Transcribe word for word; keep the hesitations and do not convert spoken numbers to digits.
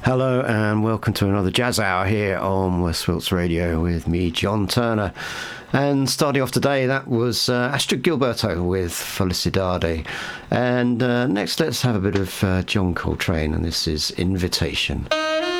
Hello and welcome to another Jazz Hour here on West Wilts Radio with me, John Turner. And starting off today, that was uh, Astrid Gilberto with Felicidade. And uh, next, let's have a bit of uh, John Coltrane, and this is Invitation.